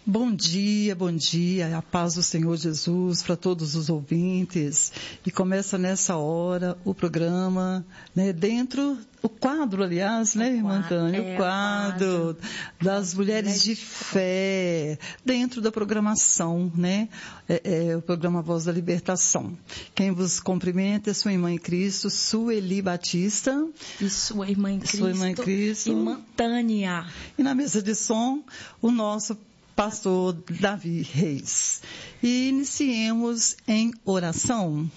Bom dia, a paz do Senhor Jesus para todos os ouvintes. E começa nessa hora o programa, né, o quadro, aliás, né, irmã Tânia? O quadro das Mulheres de Fé, dentro da programação, né? O programa Voz da Libertação. Quem vos cumprimenta é sua irmã em Cristo, Sueli Batista. E sua irmã em Cristo, irmã Tânia. E na mesa de som, o nosso pastor Davi Reis. E iniciemos em oração.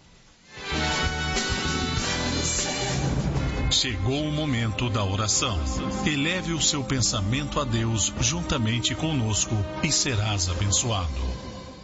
Chegou o momento da oração. Eleve o seu pensamento a Deus juntamente conosco e serás abençoado.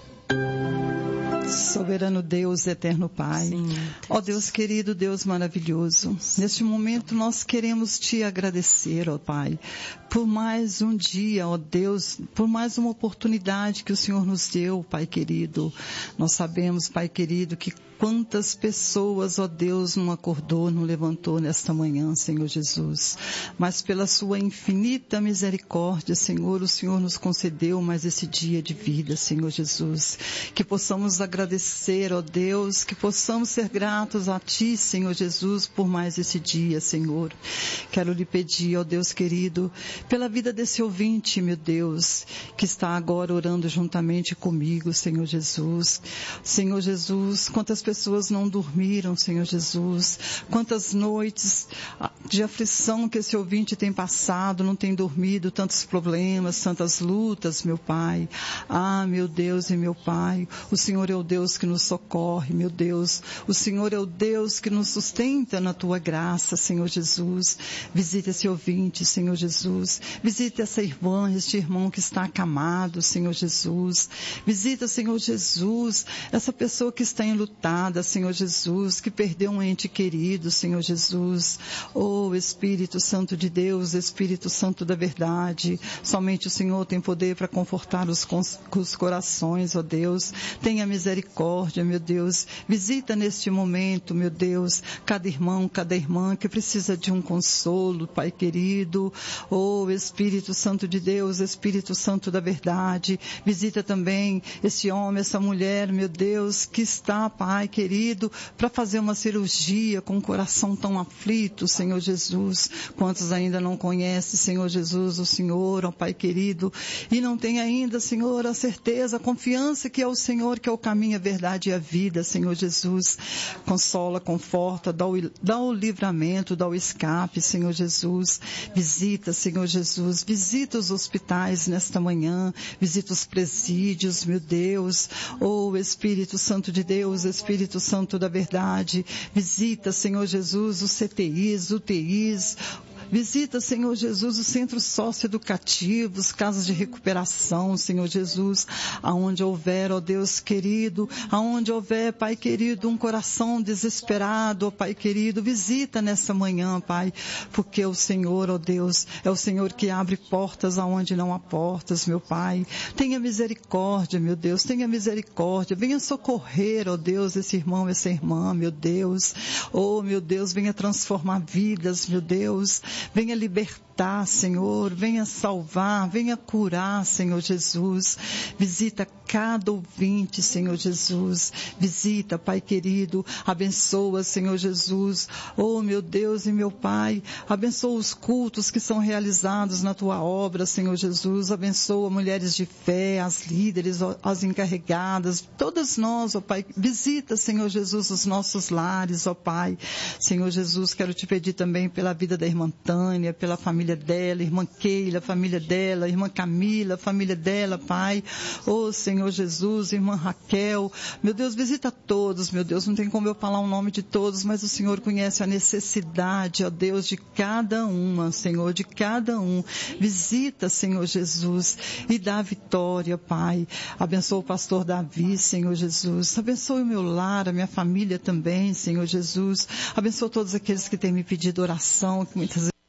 Soberano Deus, eterno Pai, ó Deus querido, Deus maravilhoso, neste momento nós queremos te agradecer, ó Pai, por mais um dia, ó Deus, por mais uma oportunidade que o Senhor nos deu, Pai querido. Nós sabemos, Pai querido, que quantas pessoas, ó Deus, não acordou, não levantou nesta manhã, Senhor Jesus. Mas pela sua infinita misericórdia, Senhor, o Senhor nos concedeu mais esse dia de vida, Senhor Jesus. Que possamos agradecer, ó Deus, que possamos ser gratos a Ti, Senhor Jesus, por mais esse dia, Senhor. Quero lhe pedir, ó Deus querido, pela vida desse ouvinte, meu Deus, que está agora orando juntamente comigo, Senhor Jesus. Senhor Jesus, quantas pessoas não dormiram, Senhor Jesus, quantas noites de aflição que esse ouvinte tem passado, não tem dormido, tantos problemas, tantas lutas, meu Pai. Ah, meu Deus e meu Pai, o Senhor é o Deus que nos socorre, meu Deus. O Senhor é o Deus que nos sustenta na Tua graça, Senhor Jesus. Visita esse ouvinte, Senhor Jesus. Visita essa irmã, este irmão que está acamado, Senhor Jesus. Visita, Senhor Jesus, essa pessoa que está enlutada, Senhor Jesus, que perdeu um ente querido, Senhor Jesus. Oh, Espírito Santo de Deus, Espírito Santo da verdade, somente o Senhor tem poder para confortar os corações, ó Deus. Tenha misericórdia, meu Deus. Visita neste momento, meu Deus, cada irmão, cada irmã que precisa de um consolo, Pai querido. Oh, Espírito Santo de Deus, Espírito Santo da verdade. Visita também esse homem, essa mulher, meu Deus, que está, Pai querido, para fazer uma cirurgia com o coração tão aflito, Senhor Jesus. Quantos ainda não conhecem, Senhor Jesus, o Senhor, ó Pai querido, e não tem ainda, Senhor, a certeza, a confiança que é o Senhor, que é o caminho, a verdade e a vida, Senhor Jesus. Consola, conforta, dá o livramento, dá o escape, Senhor Jesus. Visita, Senhor Jesus, visita os hospitais nesta manhã, visita os presídios, meu Deus. Oh, Espírito Santo de Deus, Espírito Santo da verdade. Visita, Senhor Jesus, os CTIs, UTIs. Visita, Senhor Jesus, os centros socioeducativos, casas de recuperação, Senhor Jesus, aonde houver, ó Deus querido, aonde houver, Pai querido, um coração desesperado, ó Pai querido, visita nessa manhã, Pai, porque o Senhor, ó Deus, é o Senhor que abre portas aonde não há portas, meu Pai. Tenha misericórdia, meu Deus, tenha misericórdia, venha socorrer, ó Deus, esse irmão, essa irmã, meu Deus. Oh, meu Deus, venha transformar vidas, meu Deus. Venha libertar, Senhor, venha salvar, venha curar, Senhor Jesus. Visita cada ouvinte, Senhor Jesus. Visita, Pai querido, abençoa, Senhor Jesus. Oh, meu Deus e meu Pai, abençoa os cultos que são realizados na Tua obra, Senhor Jesus. Abençoa mulheres de fé, as líderes, as encarregadas, todas nós, ó Pai. Visita, Senhor Jesus, os nossos lares, ó Pai. Senhor Jesus, quero te pedir também pela vida da irmã Tânia, pela família dela, irmã Keila, família dela, irmã Camila, família dela, Pai. Oh, Senhor Jesus, irmã Raquel, meu Deus, visita todos, meu Deus, não tem como eu falar o nome de todos, mas o Senhor conhece a necessidade, ó Deus, de cada uma, Senhor, de cada um. Visita, Senhor Jesus, e dá vitória, Pai. Abençoa o pastor Davi, Senhor Jesus. Abençoe o meu lar, a minha família também, Senhor Jesus. Abençoa todos aqueles que têm me pedido oração, que muitas vezes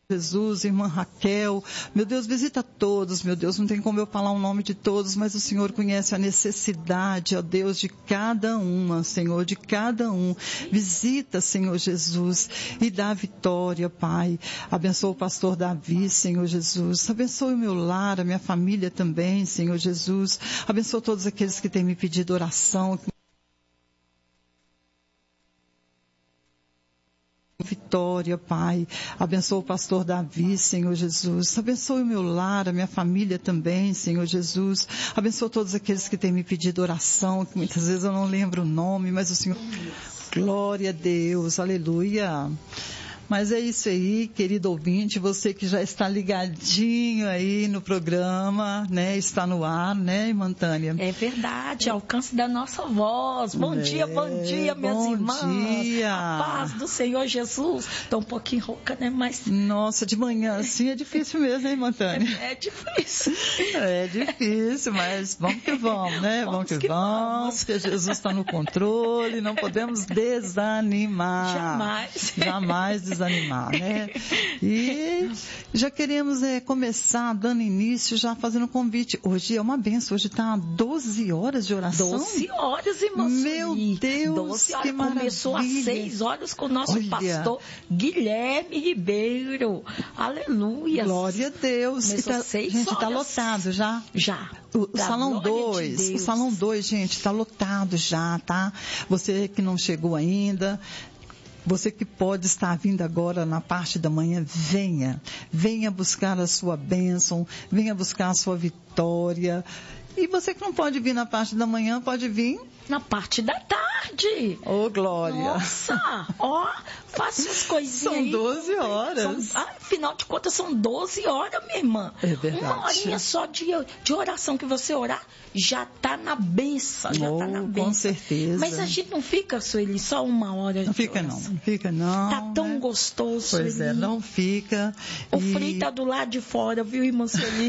Jesus, irmã Raquel, meu Deus, visita todos, meu Deus, não tem como eu falar o nome de todos, mas o Senhor conhece a necessidade, ó Deus, de cada uma, Senhor, de cada um. Visita, Senhor Jesus, e dá vitória, Pai. Abençoa o pastor Davi, Senhor Jesus. Abençoe o meu lar, a minha família também, Senhor Jesus. Abençoa todos aqueles que têm me pedido oração. Vitória, Pai. Abençoa o pastor Davi, Senhor Jesus. Abençoe o meu lar, a minha família também, Senhor Jesus. Abençoa todos aqueles que têm me pedido oração, que muitas vezes eu não lembro o nome, mas o Senhor... Glória a Deus, aleluia. Mas é isso aí, querido ouvinte, você que já está ligadinho aí no programa, né? Está no ar, né, irmã Tânia? É verdade, alcance da nossa voz. Bom dia, minhas irmãs. Bom dia. A paz do Senhor Jesus. Estou um pouquinho rouca, né? Mas... Nossa, de manhã assim é difícil mesmo, hein, irmã Tânia? É difícil. É difícil, mas vamos que vamos, né? Vamos que vamos, porque Jesus está no controle, não podemos desanimar. Jamais desanimar, né? E já queremos começar dando início, já fazendo um convite. Hoje é uma benção, hoje está 12 horas de oração. 12 horas, irmã. Meu Deus, 12 horas. Que maravilha. Começou às 6 horas com o nosso pastor Guilherme Ribeiro. Aleluia. Glória a Deus. Começou às 6 gente, horas. está lotado já. Já. O Salão 2, gente, está lotado já, tá? Você que não chegou ainda, você que pode estar vindo agora na parte da manhã, venha buscar a sua bênção, venha buscar a sua vitória. E você que não pode vir na parte da manhã, pode vir na parte da tarde. Ô, Glória. Nossa, ó, faça as coisinhas aí. São 12 horas. Afinal de contas, são 12 horas, minha irmã. É verdade. Uma horinha só de oração que você orar, já está na benção, Com certeza. Mas a gente não fica, Sueli, só uma hora de oração. Não fica não. Tá tão gostoso, Pois Sueli. não fica. O frio tá do lado de fora, viu, irmã Sueli?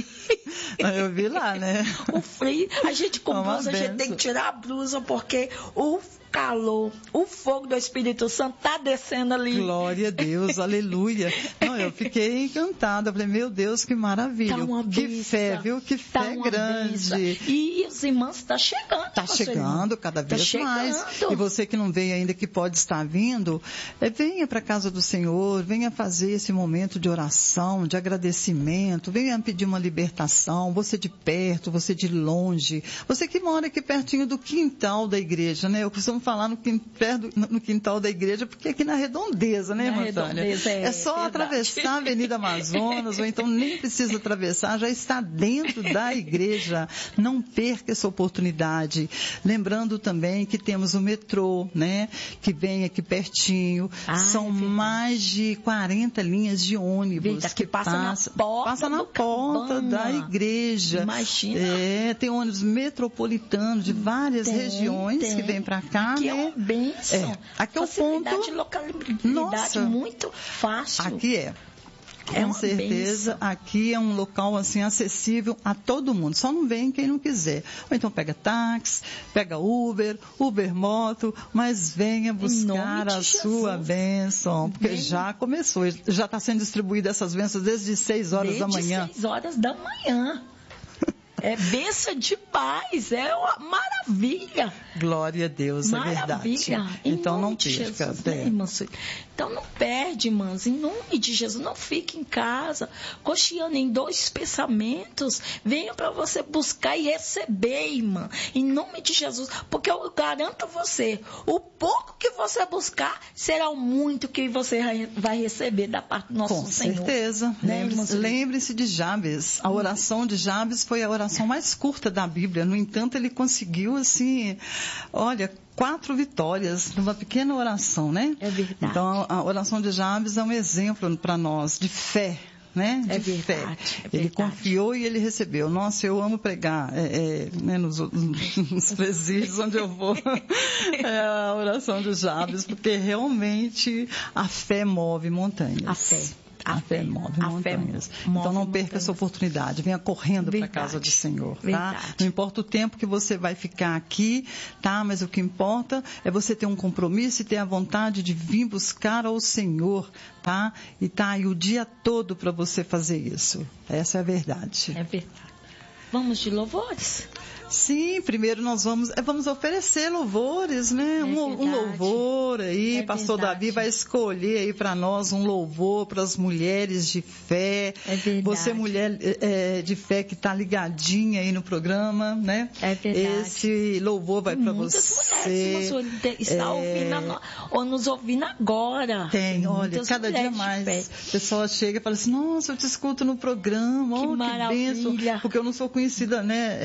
Eu vi lá, né? O frio, a gente com blusa, a gente tem que tirar a blusa, porque o calor, o fogo do Espírito Santo tá descendo ali. Glória a Deus, aleluia. Não, eu fiquei encantada, falei, meu Deus, que maravilha. Tá uma que fé, viu? Que fé grande. Benção. E os irmãos tá chegando. Tá chegando cada vez mais. E você que não veio ainda, que pode estar vindo, venha para a casa do Senhor, venha fazer esse momento de oração, de agradecimento, venha pedir uma libertação, você de perto, você de longe, você que mora aqui pertinho do quintal da igreja, né? Eu costumo falar no quintal da igreja, porque aqui na Redondeza, né, irmã Tânia? É só atravessar a Avenida Amazonas, ou então nem precisa atravessar, já está dentro da igreja. Não perca essa oportunidade. Lembrando também que temos o metrô, né? Que vem aqui pertinho. São mais de 40 linhas de ônibus que passa na porta da igreja. Imagina. Tem ônibus metropolitanos de várias regiões que vem para cá. Que é uma bênção. Aqui é o ponto. Localidade muito fácil. Aqui com certeza, bênção. Aqui é um local assim acessível a todo mundo. Só não vem quem não quiser. Ou então pega táxi, pega Uber Moto, mas venha buscar a sua bênção, porque já começou, já está sendo distribuída essas bênçãos desde 6 horas da manhã. Desde 6 horas da manhã. É bênção de paz, é uma maravilha. Glória a Deus, maravilha. É verdade. Então não perca. Jesus, né, irmã? Então não perde, irmãs. Em nome de Jesus, não fique em casa, cocheando em 2 pensamentos. Venha para você buscar e receber, irmã. Em nome de Jesus. Porque eu garanto a você, o pouco que você buscar será o muito que você vai receber da parte do nosso Senhor. Com certeza. Né, lembre-se de Jabes. A oração de Jabes foi a oração mais curta da Bíblia. No entanto, ele conseguiu, assim, 4 vitórias numa pequena oração, né? É verdade. Então, a oração de Jabes é um exemplo para nós de fé. Né? De fé. Ele confiou e ele recebeu. Nossa, eu amo pregar né, nos presídios onde eu vou. É a oração de Jabes, porque realmente a fé move montanhas. A fé. A fé move montanhas. Então não perca essa oportunidade. Venha correndo para a casa do Senhor, tá? Não importa o tempo que você vai ficar aqui, tá? Mas o que importa é você ter um compromisso e ter a vontade de vir buscar ao Senhor, tá? E tá aí o dia todo para você fazer isso. Essa é a verdade. É verdade. Vamos de louvores? Sim, primeiro nós vamos oferecer louvores, né? Um louvor aí, pastor Davi vai escolher aí para nós um louvor para as mulheres de fé. É verdade. Você, mulher de fé que está ligadinha aí no programa, né? É verdade. Esse louvor vai para você. Muitas mulheres está ouvindo ou nos ouvindo agora. Tem, olha, cada dia mais. A pessoa chega e fala assim, nossa, eu te escuto no programa, que bênção. Porque eu não sou conhecida,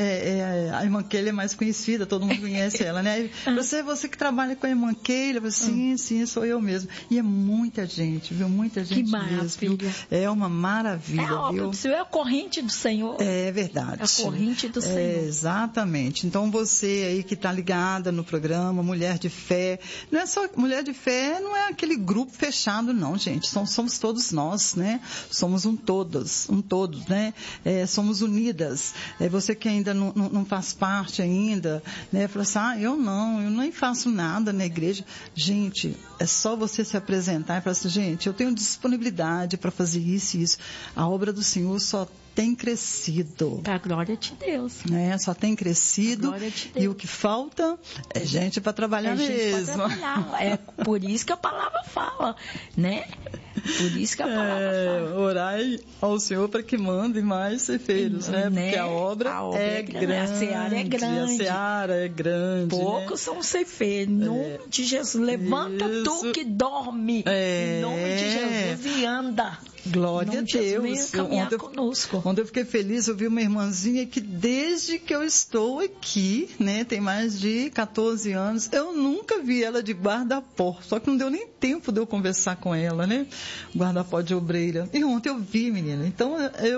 né? A irmã Keila é mais conhecida, todo mundo conhece ela, né? Você que trabalha com a irmã Keila, sim, sou eu mesmo. E é muita gente, viu? Muita gente que maravilha. Mesmo, viu? É uma maravilha, a obra do Senhor, é a corrente do Senhor. É verdade. É a corrente do Senhor. Exatamente. Então você aí que está ligada no programa, Mulher de Fé, não é só Mulher de Fé, não é aquele grupo fechado, não, gente. Somos todos nós, né? Somos todos, né? Somos unidas. Você que ainda não faz parte ainda, né? Fala assim, eu nem faço nada na igreja. Gente, é só você se apresentar e falar assim, gente, eu tenho disponibilidade para fazer isso e isso. A obra do Senhor só tem crescido. Para a glória de Deus. Só tem crescido. E o que falta é gente para trabalhar mesmo. É por isso que a palavra fala, né? Por isso que a palavra fala. Orai ao Senhor para que mande mais ceifeiros, né? Porque a obra é grande. A seara é grande. A seara é grande. Poucos são ceifeiros. Em nome de Jesus. Levanta tu que dorme. Em nome de Jesus e anda. Glória a Deus. Venha caminhar conosco. Ontem eu fiquei feliz, eu vi uma irmãzinha que desde que eu estou aqui, né, tem mais de 14 anos, eu nunca vi ela de guarda-pó, só que não deu nem tempo de eu conversar com ela, né, guarda-pó de obreira. E ontem eu vi, menina, então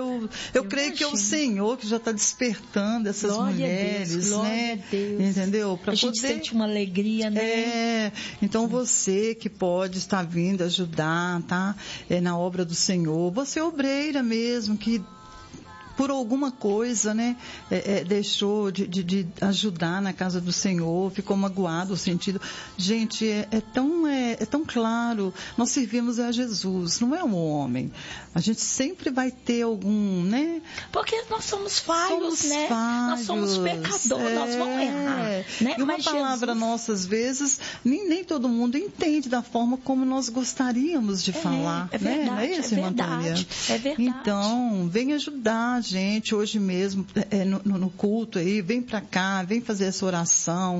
eu creio que é o Senhor que já está despertando essas glória mulheres, né, a Deus. Entendeu? A gente sente uma alegria, né? Então você que pode estar vindo ajudar, tá, na obra do Senhor, você é obreira mesmo, que por alguma coisa, né, deixou de ajudar na casa do Senhor, ficou magoado o sentido. Gente, é tão claro, nós servimos a Jesus, não é um homem. A gente sempre vai ter algum, né? Porque nós somos falhos, né? Nós somos pecadores, nós vamos errar. Né? E uma palavra nossa, às vezes, nem todo mundo entende da forma como nós gostaríamos de falar. É verdade, né? Não é isso, irmã Tânia? É verdade. Então, vem ajudar a gente hoje mesmo no culto aí, vem para cá, vem fazer essa oração,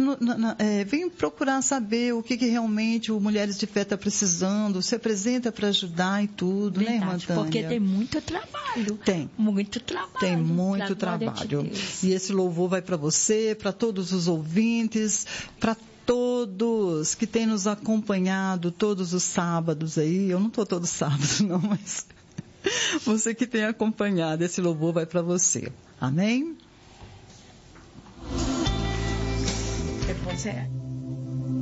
vem procurar saber o que realmente o Mulheres de Fé está precisando, se apresenta para ajudar e tudo, verdade, né, irmã Tânia? Porque tem muito trabalho. Tem. Muito trabalho. Tem muito trabalho. E esse louvor vai para você, para todos os ouvintes, para todos que têm nos acompanhado todos os sábados aí. Eu não estou todo sábado, não, mas você que tem acompanhado, esse louvor vai para você. Amém? Depois